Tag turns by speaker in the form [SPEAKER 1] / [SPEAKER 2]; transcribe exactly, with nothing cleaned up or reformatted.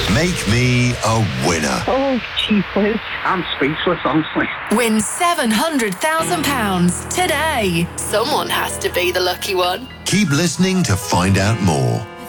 [SPEAKER 1] Make me a winner.
[SPEAKER 2] Oh, gee whiz.
[SPEAKER 3] I'm speechless, honestly.
[SPEAKER 4] Win seven hundred thousand pounds today. Someone has to be the lucky one.
[SPEAKER 1] Keep listening to find out more.